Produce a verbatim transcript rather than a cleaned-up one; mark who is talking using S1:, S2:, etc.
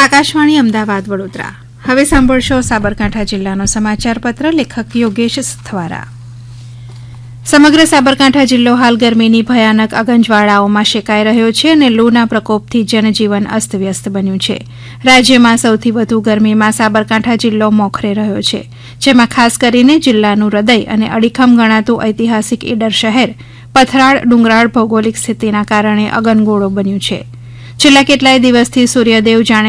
S1: આકાશવાણી અમદાવાદ વડોદરા. હવે સાંભળશો સાબરકાંઠા જિલ્લાનો સમાચાર પત્ર. લેખક યોગેશ સ્થવારા. સમગ્ર સાબરકાંઠા જિલ્લો હાલ ગરમીની ભયાનક અગંજવાળાઓમાં શેકાઈ રહ્યો છે અને લૂના પ્રકોપથી જનજીવન અસ્તવ્યસ્ત બન્યું છે. રાજ્યમાં સૌથી વધુ ગરમીમાં સાબરકાંઠા જિલ્લો મોખરે રહ્યો છે, જેમાં ખાસ કરીને જિલ્લાનું હૃદય અને અડીખમ ગણાતું ઐતિહાસિક ઈડર શહેર પથરાળ ડુંગરાળ ભૌગોલિક સ્થિતિના કારણે અગનગોળો બન્યું છે. છેલ્લા કેટલાય દિવસથી સૂર્યદેવ જાણે